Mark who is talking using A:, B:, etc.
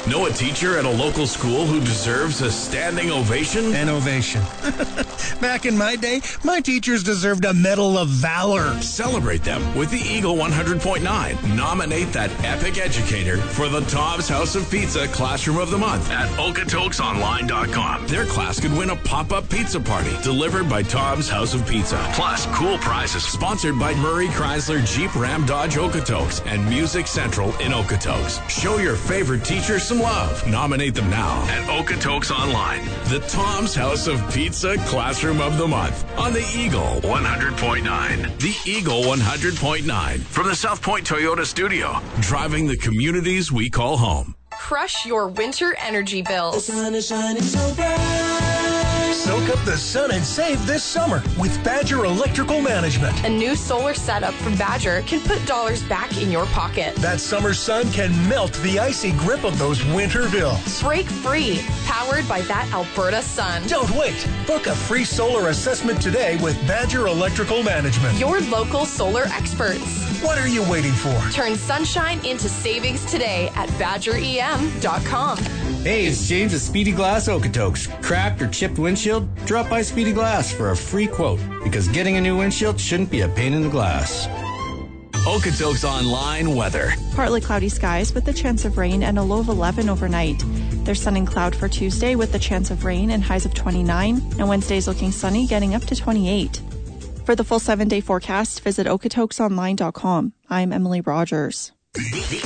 A: Know a teacher at a local school who deserves a standing ovation?
B: An ovation. Back in my day, my teachers deserved a Medal of Valor.
A: Celebrate them with the Eagle 100.9. Nominate that epic educator for the Tom's House of Pizza Classroom of the Month at okatokesonline.com. Their class could win a pop-up pizza party delivered by Tom's House of Pizza. Plus, cool prizes sponsored by Murray Chrysler Jeep Ram Dodge Okotoks and Music Central in Okotoks. Show your favorite teacher some love. Nominate them now at Okatokes Online. The Tom's House of Pizza Classroom of the Month on the Eagle 100.9. The Eagle 100.9 from the South Point Toyota Studio, driving the communities we call home.
C: Crush your winter energy bills.
D: The sun is shining so bright.
B: Soak up the sun and save this summer with Badger Electrical Management.
C: A new solar setup from Badger can put dollars back in your pocket.
B: That summer sun can melt the icy grip of those winter bills.
C: Break free, powered by that Alberta sun.
B: Don't wait. Book a free solar assessment today with Badger Electrical Management.
C: Your local solar experts.
B: What are you waiting for?
C: Turn sunshine into savings today at badgerem.com.
E: Hey, it's James at Speedy Glass Okotoks. Cracked or chipped windshield? Drop by Speedy Glass for a free quote, because getting a new windshield shouldn't be a pain in the glass.
A: Okotoks Online weather.
F: Partly cloudy skies with the chance of rain and a low of 11 overnight. There's sun and cloud for Tuesday with the chance of rain and highs of 29, and Wednesday's looking sunny, getting up to 28. For the full 7-day forecast, visit okatokesonline.com. I'm Emily Rogers.